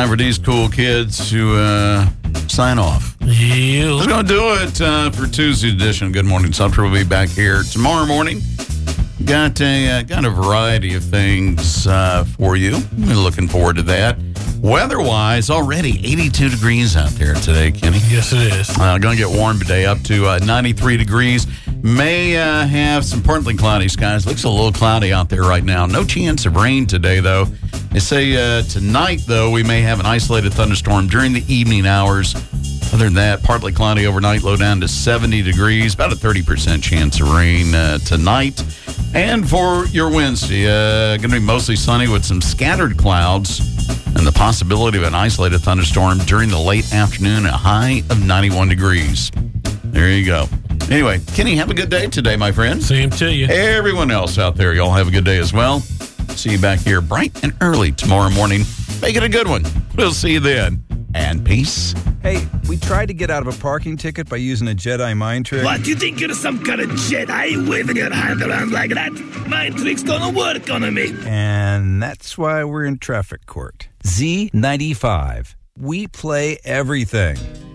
time for these cool kids to sign off. Yeah. That's going to do it for Tuesday edition of Good Morning Sumter. We'll be back here tomorrow morning. Got a variety of things for you. We're looking forward to that. Weather-wise, already 82 degrees out there today, Kenny. Yes, it is. Going to get warm today up to 93 degrees. May have some partly cloudy skies. Looks a little cloudy out there right now. No chance of rain today, though. They say tonight, though, we may have an isolated thunderstorm during the evening hours. Other than that, partly cloudy overnight, low down to 70 degrees. About a 30% chance of rain tonight. And for your Wednesday, going to be mostly sunny with some scattered clouds and the possibility of an isolated thunderstorm during the late afternoon, a high of 91 degrees. There you go. Anyway, Kenny, have a good day today, my friend. Same to you. Everyone else out there, y'all have a good day as well. See you back here bright and early tomorrow morning. Make it a good one. We'll see you then. And peace. Hey, we tried to get out of a parking ticket by using a Jedi mind trick. What, you think you're some kind of Jedi waving your hand around like that? My trick's gonna work on me. And that's why we're in traffic court. Z95. We play everything.